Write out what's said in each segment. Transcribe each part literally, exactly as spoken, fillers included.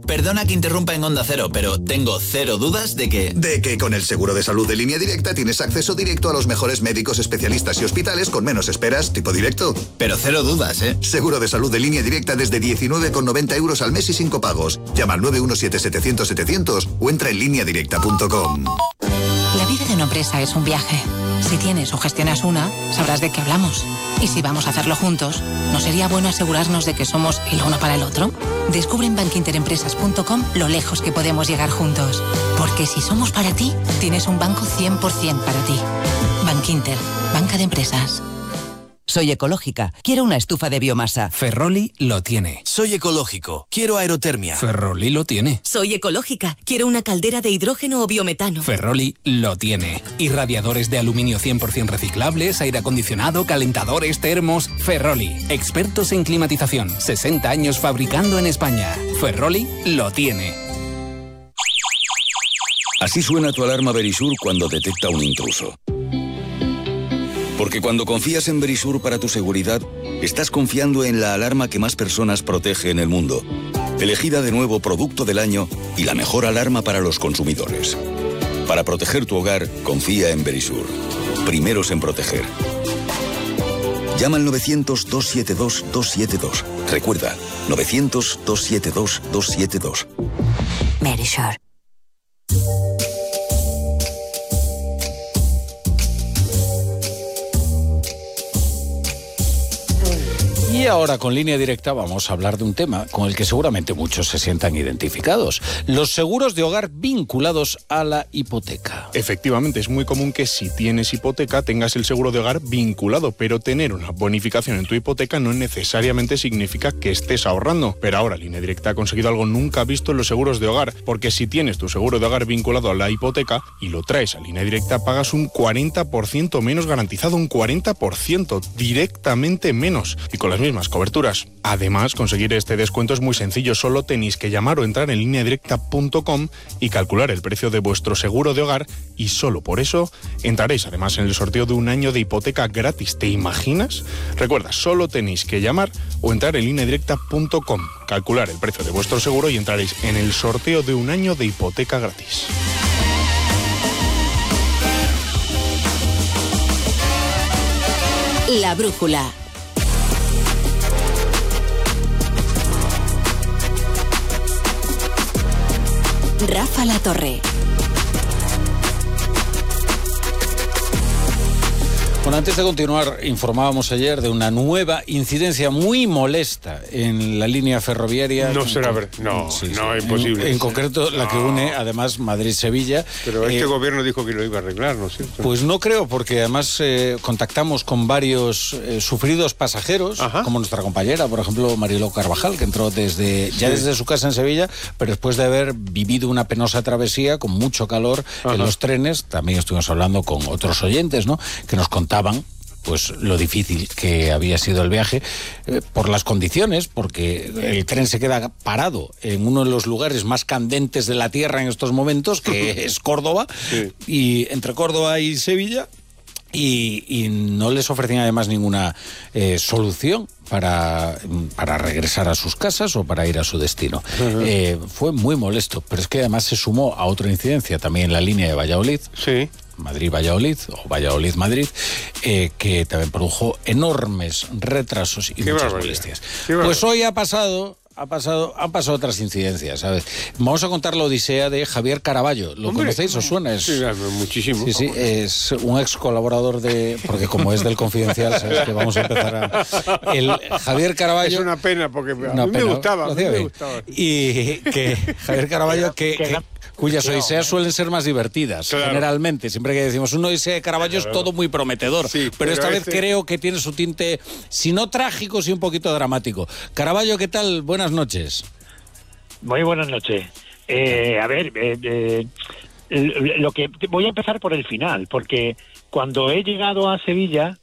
Perdona que interrumpa en Onda Cero, pero tengo cero dudas de que... De que con el seguro de salud de Línea Directa tienes acceso directo a los mejores médicos, especialistas y hospitales con menos esperas, tipo directo. Pero cero dudas, ¿eh? Seguro de salud de Línea Directa desde diecinueve con noventa euros al mes y sin copagos. Llama al nueve uno siete setecientos setecientos o entra en línea directa punto com. La vida de una empresa es un viaje. Si tienes o gestionas una, sabrás de qué hablamos. Y si vamos a hacerlo juntos, ¿no sería bueno asegurarnos de que somos el uno para el otro? Descubre en bankinterempresas punto com lo lejos que podemos llegar juntos. Porque si somos para ti, tienes un banco cien por ciento para ti. Bankinter, banca de empresas. Soy ecológica, quiero una estufa de biomasa. Ferroli lo tiene. Soy ecológico, quiero aerotermia. Ferroli lo tiene. Soy ecológica, quiero una caldera de hidrógeno o biometano. Ferroli lo tiene. Irradiadores de aluminio cien por ciento reciclables, aire acondicionado, calentadores, termos. Ferroli, expertos en climatización. sesenta años fabricando en España. Ferroli lo tiene. Así suena tu alarma Verisur cuando detecta un intruso. Porque cuando confías en Verisur para tu seguridad, estás confiando en la alarma que más personas protege en el mundo. Elegida de nuevo Producto del Año y la mejor alarma para los consumidores. Para proteger tu hogar, confía en Verisur. Primeros en proteger. Llama al novecientos, dos siete dos, dos siete dos. Recuerda, novecientos, dos siete dos, dos siete dos. Verisur. Y ahora con Línea Directa vamos a hablar de un tema con el que seguramente muchos se sientan identificados. Los seguros de hogar vinculados a la hipoteca. Efectivamente, es muy común que si tienes hipoteca tengas el seguro de hogar vinculado, pero tener una bonificación en tu hipoteca no necesariamente significa que estés ahorrando. Pero ahora Línea Directa ha conseguido algo nunca visto en los seguros de hogar, porque si tienes tu seguro de hogar vinculado a la hipoteca y lo traes a Línea Directa, pagas un cuarenta por ciento menos garantizado, un cuarenta por ciento directamente menos, y con las mismas coberturas. Además, conseguir este descuento es muy sencillo, solo tenéis que llamar o entrar en línea directa punto com y calcular el precio de vuestro seguro de hogar, y solo por eso entraréis además en el sorteo de un año de hipoteca gratis. ¿Te imaginas? Recuerda, solo tenéis que llamar o entrar en línea directa punto com, calcular el precio de vuestro seguro y entraréis en el sorteo de un año de hipoteca gratis. La brújula. Rafa La Torre. Bueno, antes de continuar, informábamos ayer de una nueva incidencia muy molesta en la línea ferroviaria. No será verdad. No, sí, no, sí. Imposible. En, en concreto, la no. que une, además, Madrid-Sevilla. Pero este eh, gobierno dijo que lo iba a arreglar, ¿no es cierto? Pues no creo, porque además eh, contactamos con varios eh, sufridos pasajeros, Ajá. como nuestra compañera, por ejemplo, Mariló Carvajal, que entró desde ya sí. desde su casa en Sevilla, pero después de haber vivido una penosa travesía con mucho calor Ajá. en los trenes. También estuvimos hablando con otros oyentes, ¿no?, que nos contaban pues lo difícil que había sido el viaje eh, por las condiciones, porque el tren se queda parado en uno de los lugares más candentes de la tierra en estos momentos, que es Córdoba, sí. y entre Córdoba y Sevilla, y, y no les ofrecían además ninguna eh, solución para, para regresar a sus casas o para ir a su destino. Uh-huh. Eh, fue muy molesto, pero es que además se sumó a otra incidencia también en la línea de Valladolid. Sí. Madrid-Valladolid o Valladolid-Madrid, eh, que también produjo enormes retrasos y Qué muchas barbaridad. molestias. Pues hoy ha pasado... Ha pasado, han pasado otras incidencias, ¿sabes? Vamos a contar la odisea de Javier Caraballo. ¿Lo Hombre, conocéis? ¿Os suena? Es, sí, muchísimo. Sí, sí, es un ex colaborador de... Porque como es del Confidencial, ¿sabes? Que vamos a empezar a... El Javier Caraballo... Es una pena, porque una a mí pena, me gustaba. A mí me gustaba. Y que Javier Caraballo, que... que cuyas odiseas suelen ser más divertidas, claro. generalmente. Siempre que decimos una odisea de Caraballo claro. es todo muy prometedor. Sí, pero, pero esta este... vez creo que tiene su tinte, si no trágico, sí un poquito dramático. Caraballo, ¿qué tal? Buenas noches. Muy buenas noches. Eh, a ver, eh, eh, lo que voy a empezar por el final, porque cuando he llegado a Sevilla,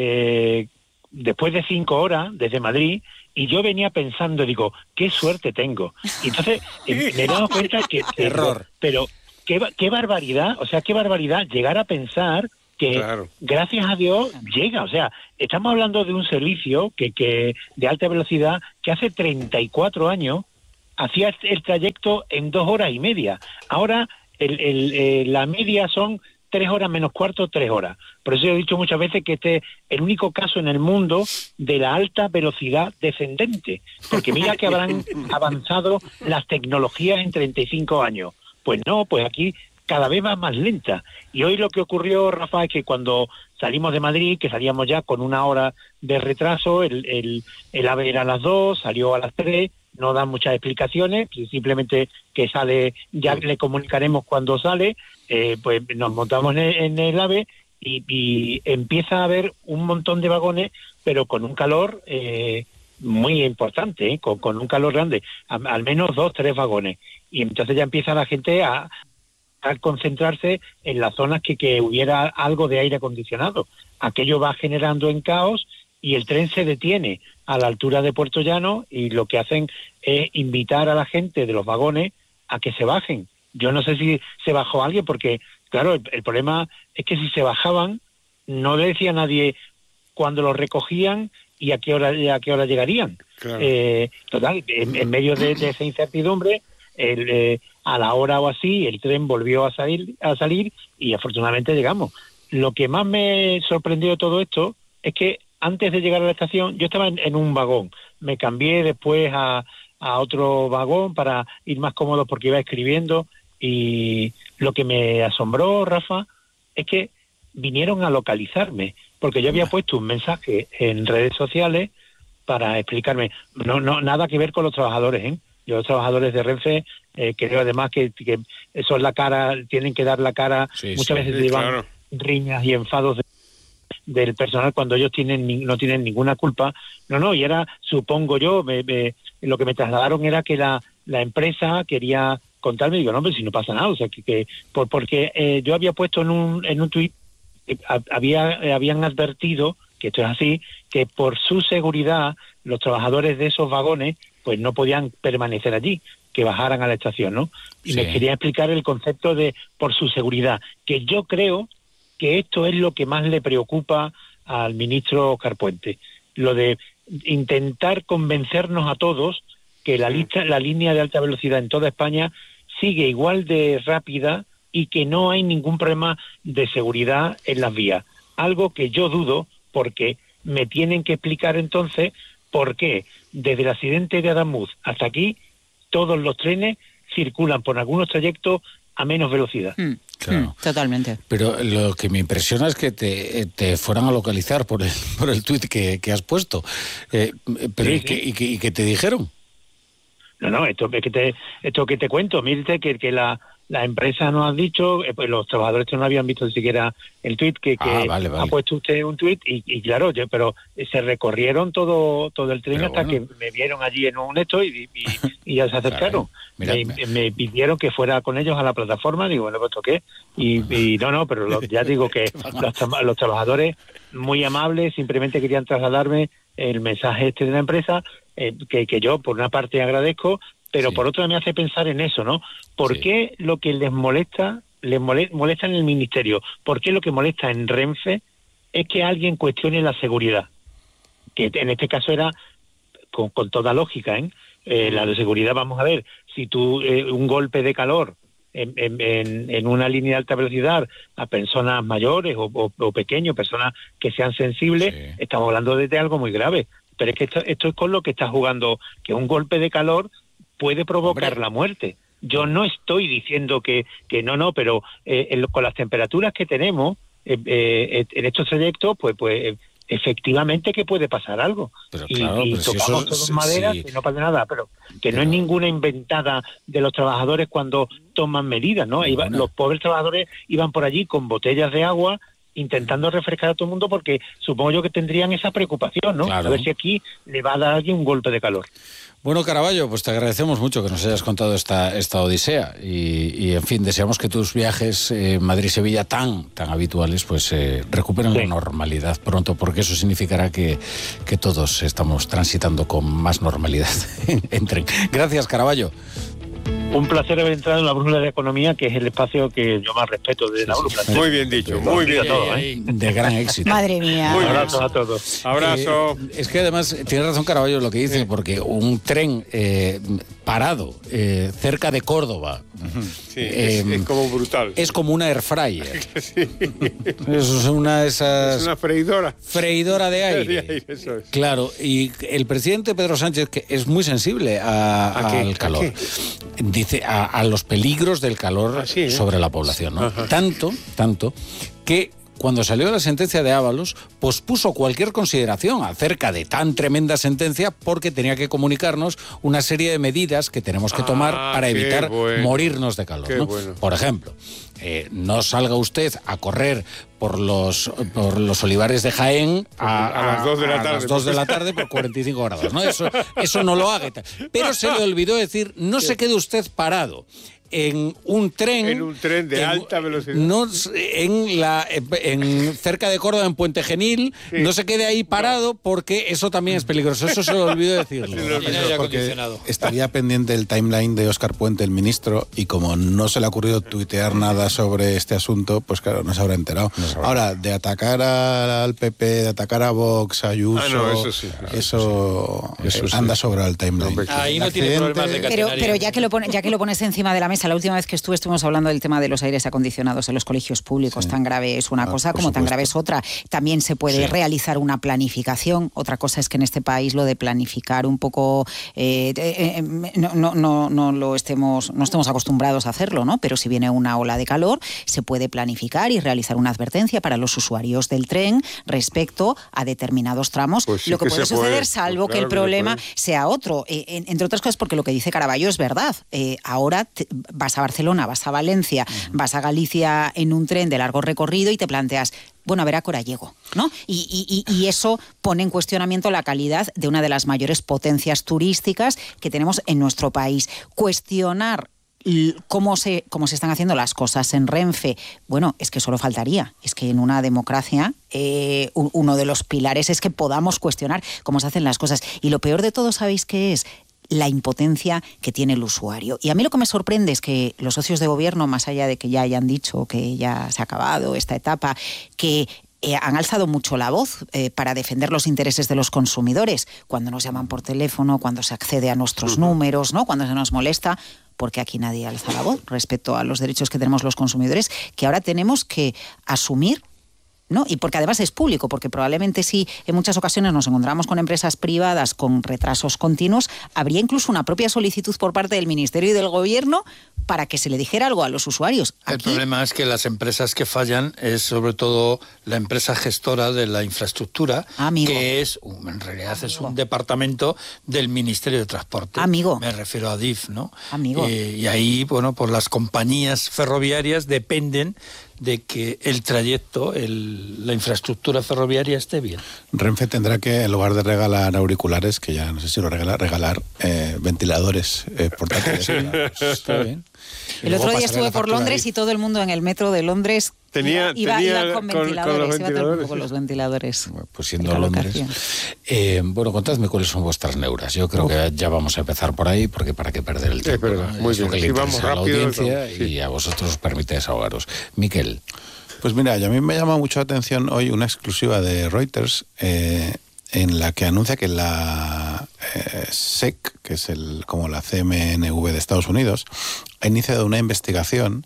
eh, después de cinco horas desde Madrid, y yo venía pensando, digo, qué suerte tengo. Y entonces eh, me he dado cuenta que... Error. Pero qué, qué barbaridad, o sea, qué barbaridad llegar a pensar que, claro. gracias a Dios, llega. O sea, estamos hablando de un servicio que, que de alta velocidad que hace treinta y cuatro años hacía el trayecto en dos horas y media. Ahora el, el, eh, la media son tres horas menos cuarto, tres horas. Por eso he dicho muchas veces que este es el único caso en el mundo de la alta velocidad descendente. Porque mira que habrán avanzado las tecnologías en treinta y cinco años. Pues no, pues aquí cada vez va más lenta. Y hoy lo que ocurrió, Rafa, es que cuando salimos de Madrid, que salíamos ya con una hora de retraso, el, el, el AVE era a las dos, salió a las tres, no dan muchas explicaciones, simplemente que sale, ya le comunicaremos cuando sale, eh, pues nos montamos en el, en el AVE y, y empieza a haber un montón de vagones, pero con un calor eh, muy importante, ¿eh? con, con un calor grande, a, al menos dos, tres vagones. Y entonces ya empieza la gente a, a concentrarse en las zonas que, que hubiera algo de aire acondicionado. Aquello va generando en caos y el tren se detiene a la altura de Puerto Llano y lo que hacen es invitar a la gente de los vagones a que se bajen. Yo no sé si se bajó alguien porque, claro, el, el problema es que si se bajaban no le decía a nadie cuándo los recogían y a qué hora, a qué hora llegarían. Claro. Eh, total, en, en medio de, de esa incertidumbre, el, eh, a la hora o así, el tren volvió a salir, a salir y afortunadamente llegamos. Lo que más me sorprendió de todo esto es que antes de llegar a la estación, yo estaba en, en un vagón. Me cambié después a, a otro vagón para ir más cómodo porque iba escribiendo. Y lo que me asombró, Rafa, es que vinieron a localizarme. Porque yo había puesto un mensaje en redes sociales para explicarme. No, no, nada que ver con los trabajadores, ¿eh? Yo, los trabajadores de Renfe, eh, creo además que, que son la cara, tienen que dar la cara. Sí, muchas sí, veces sí, llevan claro. riñas y enfados de del personal cuando ellos tienen ni, no tienen ninguna culpa. No, no, y era, supongo yo, me, me, lo que me trasladaron era que la, la empresa quería contarme, digo, no, pero si no pasa nada, o sea, que, que por, porque eh, yo había puesto en un, en un tuit, eh, había, eh, habían advertido, que esto es así, que por su seguridad los trabajadores de esos vagones pues no podían permanecer allí, que bajaran a la estación, ¿no? Y sí. me quería explicar el concepto de por su seguridad, que yo creo que esto es lo que más le preocupa al ministro Óscar Puente, lo de intentar convencernos a todos que la, lista, la línea de alta velocidad en toda España sigue igual de rápida y que no hay ningún problema de seguridad en las vías. Algo que yo dudo porque me tienen que explicar entonces por qué desde el accidente de Adamuz hasta aquí todos los trenes circulan por algunos trayectos a menos velocidad. Mm. Claro. Mm, totalmente. Pero lo que me impresiona es que te, te fueran a localizar por el, por el tuit que, que has puesto. Eh, pero sí, ¿y, sí. Que, y, que, ¿Y qué te dijeron? No, no, esto que te, esto que te cuento, mírate que, que la, la empresa nos ha dicho, eh, pues los trabajadores no habían visto ni siquiera el tuit que, que ah, vale, vale. ha puesto usted un tuit y, y claro, yo, pero se recorrieron todo todo el tren pero hasta bueno. que me vieron allí en un esto y, y, y ya se acercaron. Mira, me, me... me pidieron que fuera con ellos a la plataforma, digo, bueno, pues ¿qué? Y, y no, no, pero lo, ya digo que los, tra- los trabajadores muy amables simplemente querían trasladarme el mensaje este de la empresa, eh, que, que yo por una parte agradezco, pero sí. por otra me hace pensar en eso, ¿no? ¿Por sí. qué lo que les molesta, les molesta, molesta en el ministerio? ¿Por qué lo que molesta en Renfe es que alguien cuestione la seguridad? Que en este caso era con, con toda lógica, ¿eh? Eh, la de seguridad, vamos a ver, si tú eh, un golpe de calor en, en, en una línea de alta velocidad a personas mayores o, o, o pequeños, personas que sean sensibles, sí. estamos hablando de, de algo muy grave. Pero es que esto, esto es con lo que está jugando, que un golpe de calor puede provocar Hombre. la muerte. Yo no estoy diciendo que, que no, no, pero eh, en, con las temperaturas que tenemos eh, eh, en estos trayectos, pues, pues efectivamente que puede pasar algo. Pero y, claro, y tocamos si eso, todos sí, madera sí. que no pasa nada, pero que pero... no es ninguna inventada de los trabajadores cuando toman medidas, ¿no? Iba, los pobres trabajadores iban por allí con botellas de agua intentando refrescar a todo el mundo porque supongo yo que tendrían esa preocupación, ¿no? Claro. A ver si aquí le va a dar a alguien un golpe de calor. Bueno, Caraballo, pues te agradecemos mucho que nos hayas contado esta, esta odisea y, y, en fin, deseamos que tus viajes eh, Madrid-Sevilla tan, tan habituales pues eh, recuperen sí. la normalidad pronto, porque eso significará que, que todos estamos transitando con más normalidad en tren. Gracias, Caraballo. Un placer haber entrado en la brújula de economía, que es el espacio que yo más respeto de la brújula. Muy bien dicho, muy bien. Todo, ¿eh? De gran éxito. Madre mía. Un abrazo a todos. Abrazo. Eh, es que además tiene razón Caraballo lo que dice, sí. porque un tren eh, parado, eh, cerca de Córdoba. Sí, eh, es, es como brutal. Es como una air fryer. Sí. Eso es una de esas... Es una freidora. Freidora de aire. De aire, eso es. Claro, y el presidente Pedro Sánchez, que es muy sensible a, ¿A qué? al calor, ¿A qué? dice a, a los peligros del calor Así, ¿eh? sobre la población, ¿no? Ajá. Tanto, tanto, que cuando salió la sentencia de Ábalos, pospuso cualquier consideración acerca de tan tremenda sentencia porque tenía que comunicarnos una serie de medidas que tenemos que tomar Ah, para qué evitar bueno. morirnos de calor, Qué ¿no? bueno. Por ejemplo, eh, no salga usted a correr por los por los olivares de Jaén a, A las dos de la a tarde. las dos de la tarde por cuarenta y cinco grados, ¿no? Eso, eso no lo haga. Pero se le olvidó decir, no se quede usted parado en un tren En un tren de en- alta velocidad. no en la en cerca de Córdoba, en Puente Genil, Sí. no se quede ahí parado porque eso también es peligroso. Eso se le olvidó decirlo. Se le olvidó. Eso porque estaría pendiente el timeline de Óscar Puente, el ministro, y como no se le ha ocurrido tuitear nada sobre este asunto, pues claro, no se habrá enterado. No se habrá. Ahora, de atacar al P P, de atacar a Vox, a Ayuso, Ah, no, eso sí, eso eso, sí. Eso eh, sí. anda sobre el timeline. No, Ahí no El tiene accidente- problemas de Pero, catenaria. pero ya que lo pone, ya que lo pones encima de la mesa, la última vez que estuve estuvimos hablando del tema de los aires acondicionados en los colegios públicos. Sí. Tan grave es una Ah, cosa por como tan supuesto. grave es otra. También se puede Sí. realizar una planificación. Otra cosa es que en este país lo de planificar un poco eh, eh, eh, no, no, no, no lo estemos, no estemos acostumbrados a hacerlo, ¿no? Pero si viene una ola de calor, se puede planificar y realizar una advertencia para los usuarios del tren respecto a determinados tramos. Pues sí lo que, que puede se puede. suceder, salvo Pues que el claro que se problema puede. sea otro. Eh, en- entre otras cosas, porque lo que dice Caraballo es verdad. Eh, ahora te- vas a Barcelona, vas a Valencia, uh-huh. vas a Galicia en un tren de largo recorrido y te planteas, bueno, a ver a qué hora llego, ¿no? Y, y, y eso pone en cuestionamiento la calidad de una de las mayores potencias turísticas que tenemos en nuestro país. Cuestionar cómo se, cómo se están haciendo las cosas en Renfe, bueno, es que solo faltaría. Es que en una democracia eh, uno de los pilares es que podamos cuestionar cómo se hacen las cosas. Y lo peor de todo, ¿sabéis qué es? La impotencia que tiene el usuario. Y a mí lo que me sorprende es que los socios de gobierno, más allá de que ya hayan dicho que ya se ha acabado esta etapa, que eh, han alzado mucho la voz eh, para defender los intereses de los consumidores, cuando nos llaman por teléfono, cuando se accede a nuestros uh-huh. números, ¿no? Cuando se nos molesta, porque aquí nadie alza la voz respecto a los derechos que tenemos los consumidores, que ahora tenemos que asumir, ¿no? Y porque además es público, porque probablemente si en muchas ocasiones nos encontramos con empresas privadas con retrasos continuos, habría incluso una propia solicitud por parte del Ministerio y del Gobierno para que se le dijera algo a los usuarios. Aquí... El problema es que las empresas que fallan es sobre todo la empresa gestora de la infraestructura, Amigo. que es, en realidad Amigo. es un departamento del Ministerio de Transporte. Amigo. Me refiero a D I F, ¿no? Amigo. Eh, y ahí, bueno, pues las compañías ferroviarias dependen de que el trayecto, el, la infraestructura ferroviaria esté bien. Renfe tendrá que, en lugar de regalar auriculares, que ya no sé si lo regala, regalar eh, ventiladores eh, portátiles. Está bien. El otro día estuve por Londres y todo el mundo en el metro de Londres tenía, iba, tenía iba con con, ventiladores, con los iba ventiladores. con los ventiladores. Pues siendo Londres. Eh, bueno, contadme cuáles son vuestras neuras. Yo creo Uf. que ya vamos a empezar por ahí, porque para qué perder el tiempo. Es verdad, ¿no? muy es bien. Lo que Si le vamos interesa rápido, a la audiencia no, sí. y a vosotros os permite desahogaros. Miquel. Pues mira, a mí me llama mucho la atención hoy una exclusiva de Reuters eh, en la que anuncia que la eh, S E C, que es el, como la C M N V de Estados Unidos, ha iniciado una investigación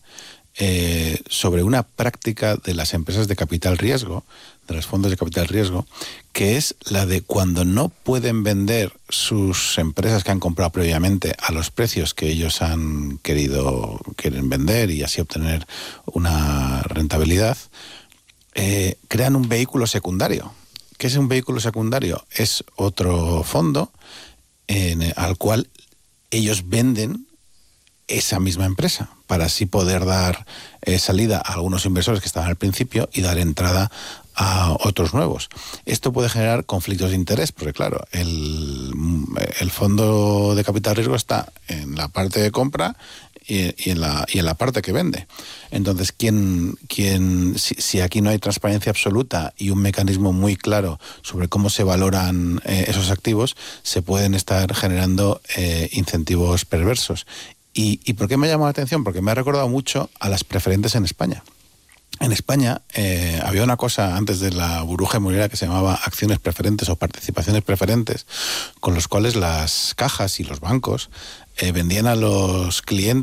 eh, sobre una práctica de las empresas de capital riesgo, de los fondos de capital riesgo, que es la de cuando no pueden vender sus empresas que han comprado previamente a los precios que ellos han querido, quieren vender y así obtener una rentabilidad, eh, crean un vehículo secundario. ¿Qué es un vehículo secundario? Es otro fondo en, al cual ellos venden esa misma empresa para así poder dar eh, salida a algunos inversores que estaban al principio y dar entrada a otros nuevos. Esto puede generar conflictos de interés, porque claro, el, el fondo de capital riesgo está en la parte de compra y, y, en, la, y en la parte que vende. Entonces, ¿quién, quién, si, si aquí no hay transparencia absoluta y un mecanismo muy claro sobre cómo se valoran eh, esos activos, se pueden estar generando eh, incentivos perversos. ¿Y, ¿Y por qué me ha llamado la atención? Porque me ha recordado mucho a las preferentes en España. En España eh, había una cosa antes de la burbuja inmobiliaria que se llamaba acciones preferentes o participaciones preferentes, con los cuales las cajas y los bancos eh, vendían a los clientes